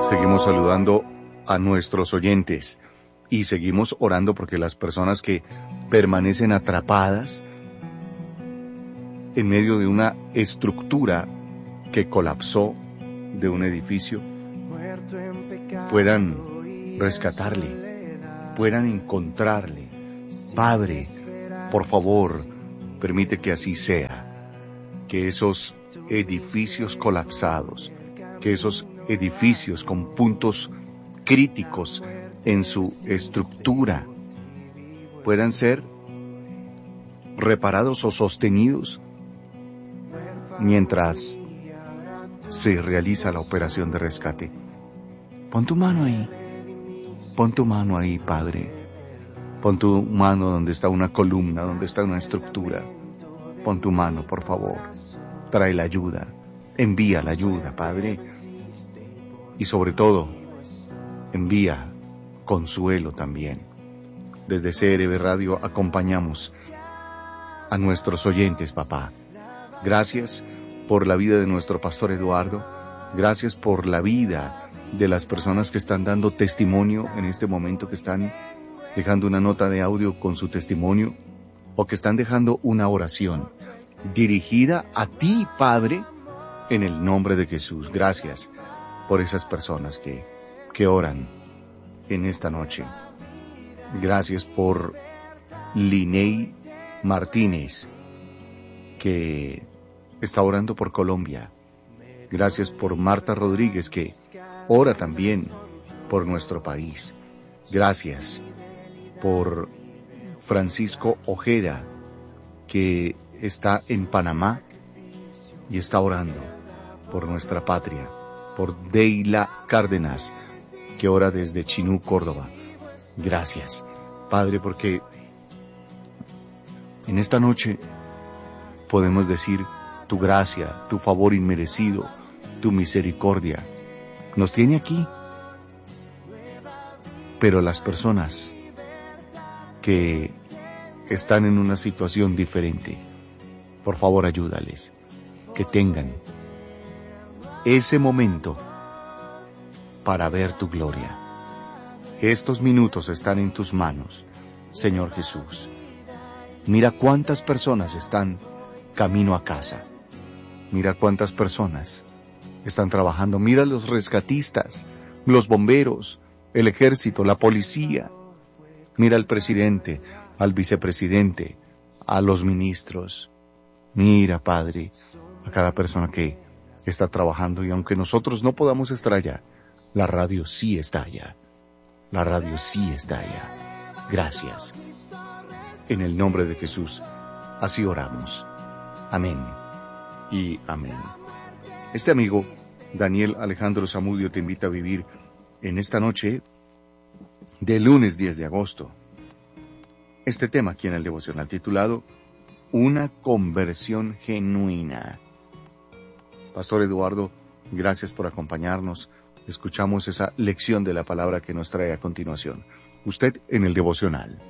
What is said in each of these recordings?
Seguimos saludando a nuestros oyentes y seguimos orando porque las personas que permanecen atrapadas en medio de una estructura que colapsó de un edificio puedan rescatarle, puedan encontrarle. Padre, por favor, permite que así sea, que esos edificios colapsados, que esos edificios con puntos críticos en su estructura puedan ser reparados o sostenidos mientras se realiza la operación de rescate. Pon tu mano ahí, Padre. Pon tu mano donde está una columna, donde está una estructura. Pon tu mano, por favor. Trae la ayuda. Envía la ayuda, Padre. Y sobre todo, envía consuelo también. Desde CRB Radio acompañamos a nuestros oyentes, papá. Gracias por la vida de nuestro pastor Eduardo. Gracias por la vida de las personas que están dando testimonio en este momento, que están dejando una nota de audio con su testimonio o que están dejando una oración dirigida a ti, Padre, en el nombre de Jesús. Gracias por esas personas que oran en esta noche. Gracias por Liney Martínez, que está orando por Colombia. Gracias por Marta Rodríguez, que ora también por nuestro país. Gracias por Francisco Ojeda, que está en Panamá y está orando por nuestra patria. Por Deila Cárdenas, que ora desde Chinú, Córdoba. Gracias, Padre, porque en esta noche podemos decir tu gracia, tu favor inmerecido, tu misericordia nos tiene aquí. Pero las personas que están en una situación diferente, por favor ayúdales, que tengan ese momento para ver tu gloria. Estos minutos están en tus manos, Señor Jesús. Mira cuántas personas están camino a casa. Mira cuántas personas están trabajando. Mira los rescatistas, los bomberos, el ejército, la policía. Mira al presidente, al vicepresidente, a los ministros. Mira, Padre, a cada persona que está trabajando, y aunque nosotros no podamos estar allá, la radio sí está allá. La radio sí está allá. Gracias. En el nombre de Jesús, así oramos. Amén y amén. Este amigo, Daniel Alejandro Zamudio, te invita a vivir en esta noche de lunes 10 de agosto. Este tema aquí en el devocional titulado Una conversión genuina. Pastor Eduardo, gracias por acompañarnos. Escuchamos esa lección de la palabra que nos trae a continuación. Usted en el devocional.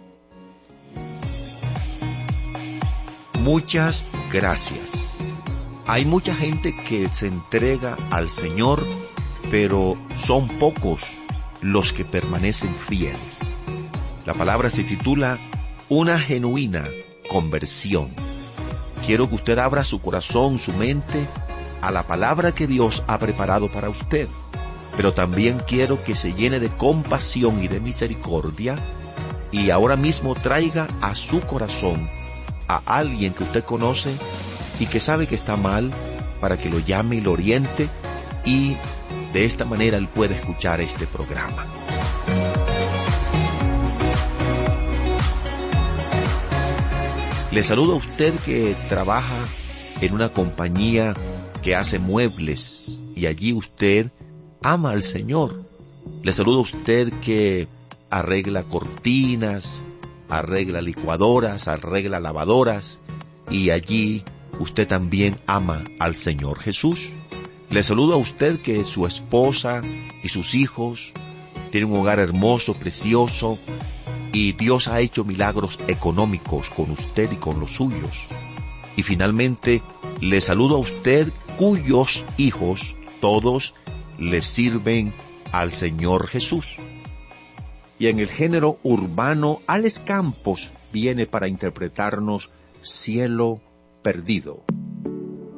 Muchas gracias. Hay mucha gente que se entrega al Señor, pero son pocos los que permanecen fieles. La palabra se titula Una genuina conversión. Quiero que usted abra su corazón, su mente, a la palabra que Dios ha preparado para usted. Pero también quiero que se llene de compasión y de misericordia y ahora mismo traiga a su corazón a alguien que usted conoce y que sabe que está mal, para que lo llame y lo oriente, y de esta manera él puede escuchar este programa. Le saludo a usted que trabaja en una compañía que hace muebles y allí usted ama al Señor. Le saludo a usted que arregla cortinas, arregla licuadoras, arregla lavadoras, y allí usted también ama al Señor Jesús. Le saludo a usted que su esposa y sus hijos tienen un hogar hermoso, precioso, y Dios ha hecho milagros económicos con usted y con los suyos. Y finalmente, le saludo a usted cuyos hijos todos le sirven al Señor Jesús. Y en el género urbano, Alex Campos viene para interpretarnos Cielo Perdido.